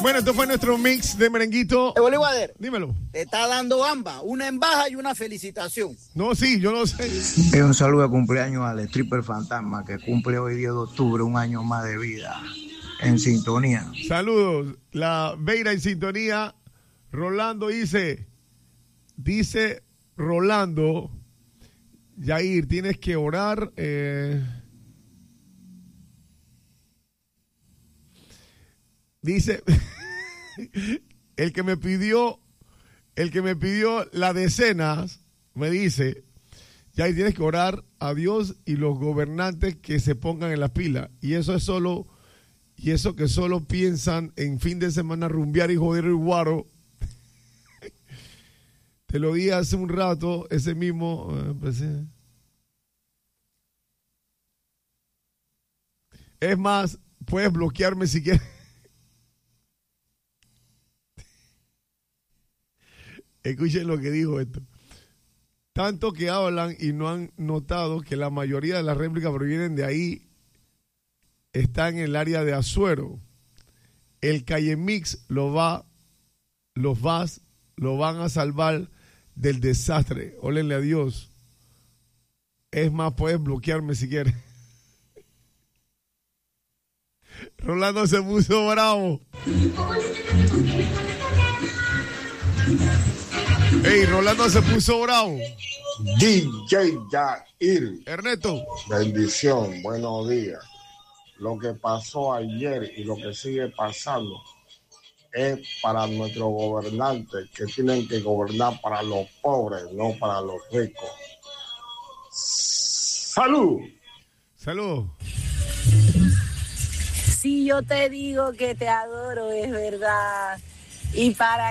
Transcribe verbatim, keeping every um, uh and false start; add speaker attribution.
Speaker 1: Bueno, esto fue nuestro mix de merenguito.
Speaker 2: Bolívar,
Speaker 1: dímelo.
Speaker 2: Te está dando ambas, una embaja y una felicitación.
Speaker 1: No, sí, yo lo sé.
Speaker 3: Y un saludo de cumpleaños al stripper fantasma que cumple hoy diez de octubre, un año más de vida. En sintonía.
Speaker 1: Saludos. La Beira en sintonía. Rolando dice, dice Rolando, Yair, tienes que orar. Eh, dice, el que me pidió, el que me pidió las decenas, me dice, Yair, tienes que orar a Dios y los gobernantes que se pongan en la pila. Y eso es solo, y eso que solo piensan en fin de semana rumbear y joder el guaro. Te lo di hace un rato, ese mismo. Eh, pues, eh. Es más, puedes bloquearme si quieres. Escuchen lo que dijo esto. Tanto que hablan y no han notado que la mayoría de las réplicas provienen de ahí, están en el área de Azuero. El Calle Mix lo va, los vas, lo van a salvar del desastre. Ólenle a Dios. Es más, puedes bloquearme si quieres. Rolando se puso bravo. Ey, Rolando se puso bravo.
Speaker 4: D J Yair.
Speaker 1: Ernesto.
Speaker 4: Bendición, buenos días. Lo que pasó ayer y lo que sigue pasando es para nuestros gobernantes que tienen que gobernar para los pobres, no para los ricos. ¡Salud!
Speaker 1: ¡Salud!
Speaker 5: Si yo te digo que te adoro, es verdad. Y para